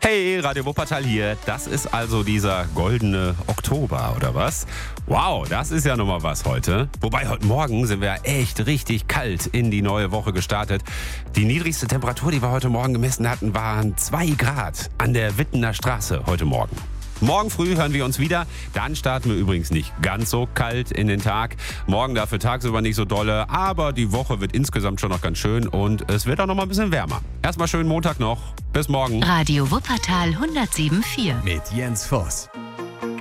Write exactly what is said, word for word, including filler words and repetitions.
Hey, Radio Wuppertal hier. Das ist also dieser goldene Oktober, oder was? Wow, das ist ja nochmal was heute. Wobei, heute Morgen sind wir echt richtig kalt in die neue Woche gestartet. Die niedrigste Temperatur, die wir heute Morgen gemessen hatten, waren zwei Grad an der Wittener Straße heute Morgen. Morgen früh hören wir uns wieder. Dann starten wir übrigens nicht ganz so kalt in den Tag. Morgen dafür tagsüber nicht so dolle, aber die Woche wird insgesamt schon noch ganz schön und es wird auch noch mal ein bisschen wärmer. Erstmal schönen Montag noch. Bis morgen. Radio Wuppertal hundertsieben Komma vier mit Jens Voss.